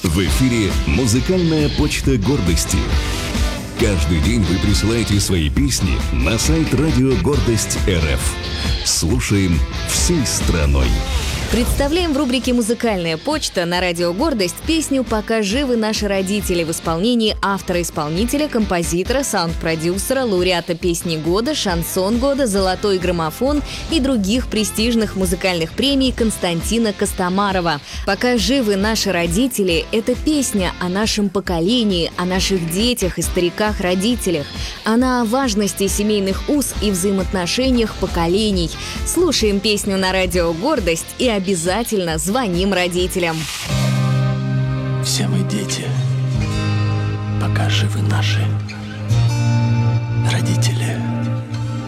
В эфире «Музыкальная почта гордости». Каждый день вы присылаете свои песни на сайт Радио Гордость РФ. Слушаем всей страной. Представляем в рубрике «Музыкальная почта» на Радио Гордость песню «Пока живы наши родители» в исполнении автора-исполнителя, композитора, саунд-продюсера, лауреата песни года, шансон года, золотой граммофон и других престижных музыкальных премий Константина Костомарова. «Пока живы наши родители» — это песня о нашем поколении, о наших детях и стариках-родителях. Она о важности семейных уз и взаимоотношениях поколений. Слушаем песню на Радио Гордость и обязательно звоним родителям. Все мы дети, пока живы наши родители.